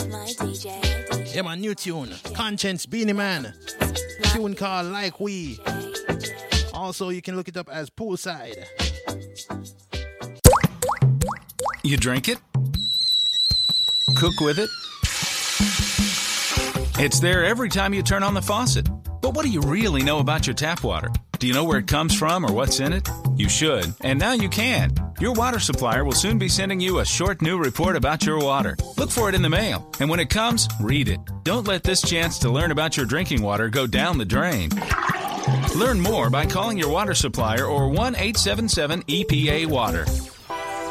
Yeah, man, new tune. Conscience Beanie Man. Tune called Like We. Also, you can look it up as Poolside. You drink it? Cook with it? It's there every time you turn on the faucet. But what do you really know about your tap water? Do you know where it comes from or what's in it? You should, and now you can. Your water supplier will soon be sending you a short new report about your water. Look for it in the mail, and when it comes, read it. Don't let this chance to learn about your drinking water go down the drain. Learn more by calling your water supplier or 1-877-EPA-WATER.